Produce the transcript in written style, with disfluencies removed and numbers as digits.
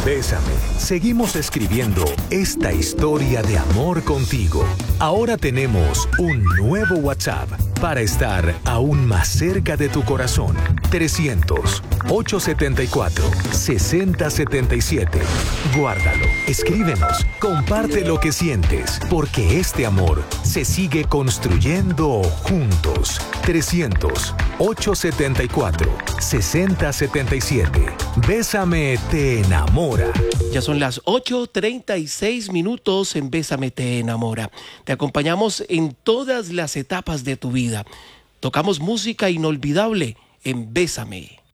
Bésame. Seguimos escribiendo esta historia de amor contigo. Ahora tenemos un nuevo WhatsApp para estar aún más cerca de tu corazón. 300-874-6077. Guárdalo, escríbenos, comparte lo que sientes, porque este amor se sigue construyendo juntos. 300-874-6077. Bésame te enamora. Ya son las 8:36 en Bésame te enamora. Te acompañamos en todas las etapas de tu vida. Tocamos música inolvidable en Bésame.